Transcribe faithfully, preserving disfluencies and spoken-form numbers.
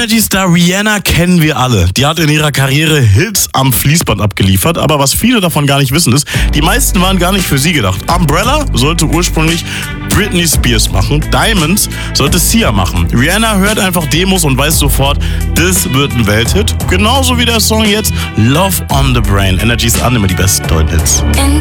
Energy-Star Rihanna kennen wir alle. Die hat in ihrer Karriere Hits am Fließband abgeliefert, aber was viele davon gar nicht wissen ist, die meisten waren gar nicht für sie gedacht. Umbrella sollte ursprünglich Britney Spears machen, Diamonds sollte Sia machen. Rihanna hört einfach Demos und weiß sofort, das wird ein Welthit. Genauso wie der Song jetzt Love on the Brain. Energy's an, immer die besten deutschen Hits.